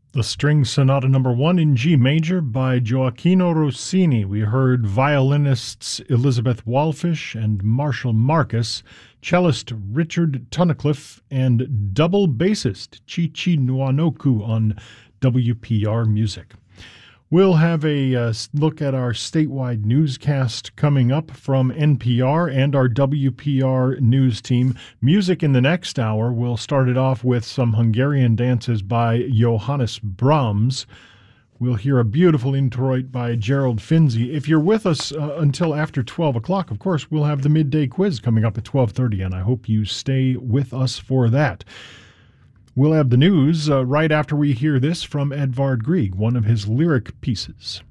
The String Sonata Number 1 in G major by Gioacchino Rossini. We heard violinists Elizabeth Walfish and Marshall Marcus, cellist Richard Tunnicliffe, and double bassist Chi-Chi Nwanoku on WPR Music. We'll have a look at our statewide newscast coming up from NPR and our WPR news team. Music in the next hour. We'll start it off with some Hungarian dances by Johannes Brahms. We'll hear a beautiful introit by Gerald Finzi. If you're with us until after 12 o'clock, of course, we'll have the midday quiz coming up at 12:30, and I hope you stay with us for that. We'll have the news right after we hear this from Edvard Grieg, one of his lyric pieces.